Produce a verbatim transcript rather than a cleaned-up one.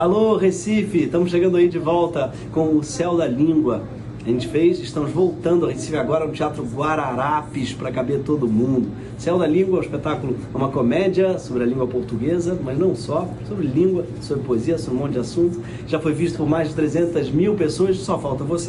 Alô, Recife! Estamos chegando aí de volta com o Céu da Língua. A gente fez, estamos voltando a Recife agora no Teatro Guararapes para caber todo mundo. Céu da Língua é um espetáculo, é uma comédia sobre a língua portuguesa, mas não só, sobre língua, sobre poesia, sobre um monte de assuntos. Já foi visto por mais de trezentas mil pessoas, só falta você.